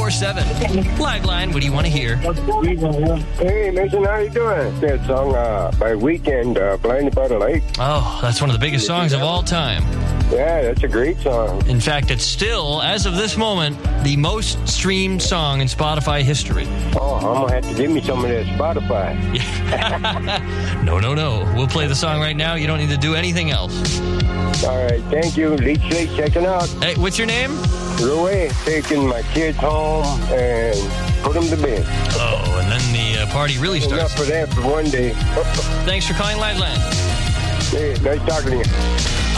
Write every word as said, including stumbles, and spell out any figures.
four seven. Live line, what do you want to hear? Hey, Mason, how you doing? That song uh, by Weekend, uh, Blinded by the Light. Oh, that's one of the biggest songs of all time. Yeah, that's a great song. In fact, it's still, as of this moment, the most streamed song in Spotify history. Oh, I'm going to have to give me some of that Spotify. no, no, no. We'll play the song right now. You don't need to do anything else. All right, thank you. Leech Lake checking out. Hey, what's your name? Roy, taking my kids home and put them to bed. Oh, and then the uh, party really starts. Enough for that for one day. Thanks for calling Liveline. Hey, nice talking to you.